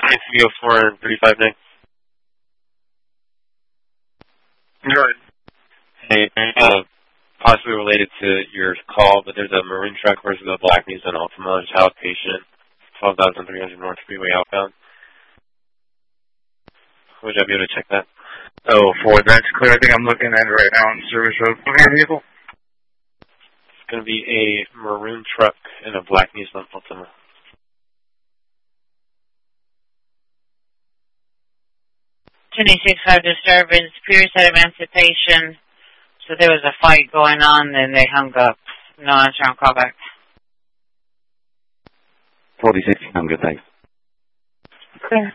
Studio 4 and 35 next. Good. Hey, possibly related to your call, but there's a maroon truck versus a black Nissan Altima, child patient, 12,300 North Freeway outbound. Would I be able to check that? Oh, for that's clear. I think I'm looking at it right now on Service Road. What kind of vehicle? It's going to be a maroon truck and a black Nissan Altima. $26.5 disturbance, period said emancipation. So there was a fight going on, and they hung up. No answer on callback. 46, I'm good, thanks. Clear.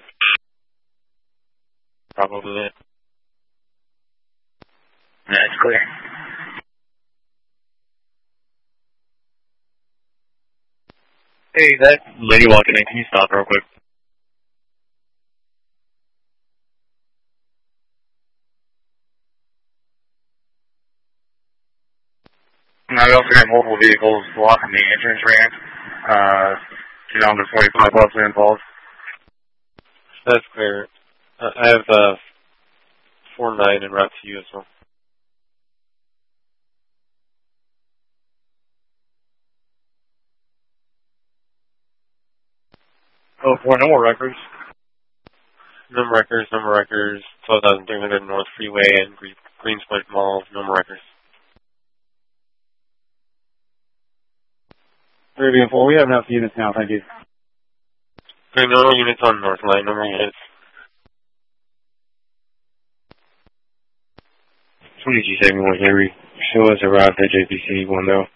Probably it. That's clear. Hey, that lady walking in, can you stop real quick? I also got multiple vehicles blocking the entrance ramp. Down to 45 possibly involved. That's clear. I have 4-9 en route to you as well. Oh, for no more records. No more records, 12,300 North Freeway and Greenspoint Mall, no more records. 30 and 4, we have enough units now, thank you. Okay, no more units on North Line, no more units. 20G71 Henry, show us arrived at JPC 1 though.